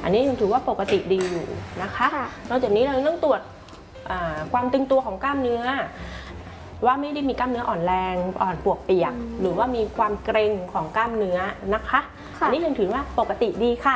อันนี้ยังถือว่าปกติดีอยู่นะคะนอกจากนี้เราต้องตรวจความตึงตัวของกล้ามเนื้อว่าไม่ได้มีกล้ามเนื้ออ่อนแรงอ่อนปวกเปียกหรือว่ามีความเกร็งของกล้ามเนื้อนะคะอันนี้ยังถือว่าปกติดีค่ะ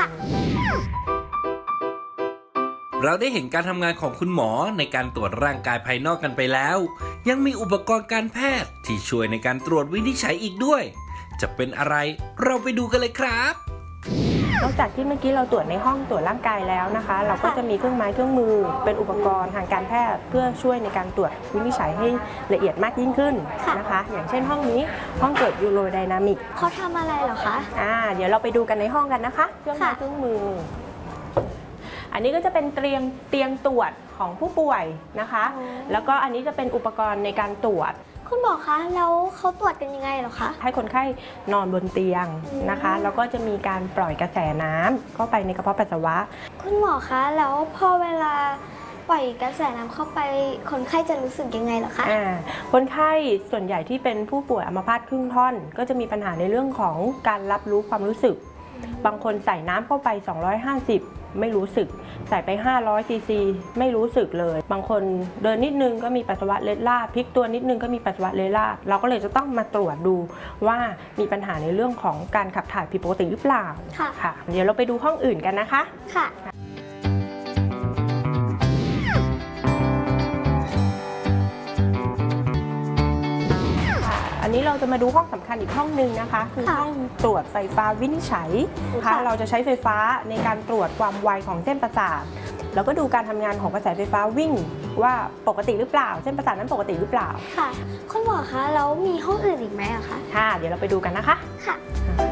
เราได้เห็นการทำงานของคุณหมอในการตรวจร่างกายภายนอกกันไปแล้วยังมีอุปกรณ์การแพทย์ที่ช่วยในการตรวจวินิจฉัยอีกด้วยจะเป็นอะไรเราไปดูกันเลยครับนอกจากที่เมื่อกี้เราตรวจในห้องตรวจร่างกายแล้วนะคะเราก็จะมีเครื่องไม้เครื่องมือเป็นอุปกรณ์ทางการแพทย์เพื่อช่วยในการตรวจวินิจฉัยให้ละเอียดมากยิ่งขึ้นนะคะอย่างเช่นห้องนี้ห้องตรวจยูโรไดนามิกเขาทำอะไรเหรอคะเดี๋ยวเราไปดูกันในห้องกันนะคะเครื่องไม้เครื่องมืออันนี้ก็จะเป็นเตียงตรวจของผู้ป่วยนะคะแล้วก็อันนี้จะเป็นอุปกรณ์ในการตรวจคุณหมอคะแล้วเขาตรวจกันยังไงเหรอคะให้คนไข้นอนบนเตียงนะคะแล้วก็จะมีการปล่อยกระแสน้ำเข้าไปในกระเพาะปัสสาวะคุณหมอคะแล้วพอเวลาปล่อยกระแสน้ำเข้าไปคนไข้จะรู้สึกยังไงเหรอคะคนไข้ส่วนใหญ่ที่เป็นผู้ป่วยอัมพาตครึ่งท่อนก็จะมีปัญหาในเรื่องของการรับรู้ความรู้สึกบางคนใส่น้ำเข้าไป250ไม่รู้สึกใส่ไป500ซีซีไม่รู้สึกเลยบางคนเดินนิดนึงก็มีปัสสาวะเล็ดลาดพลิกตัวนิดนึงก็มีปัสสาวะเล็ดลาดเราก็เลยจะต้องมาตรวจดูว่ามีปัญหาในเรื่องของการขับถ่ายผิดปกติหรือเปล่าค่ะเดี๋ยวเราไปดูห้องอื่นกันนะคะค่ะอันนี้เราจะมาดูห้องสำคัญอีกห้องหนึ่งนะคะคือห้องตรวจไฟฟ้าวินิจฉัยนะคะเราจะใช้ไฟฟ้าในการตรวจความไวของเส้นประสาทแล้วก็ดูการทำงานของกระแสไฟฟ้าวิ่งว่าปกติหรือเปล่าเส้นประสาทนั้นปกติหรือเปล่าค่ะคุณหมอคะแล้วมีห้องอื่นอีกไหมอะคะค่ะเดี๋ยวเราไปดูกันนะคะค่ะ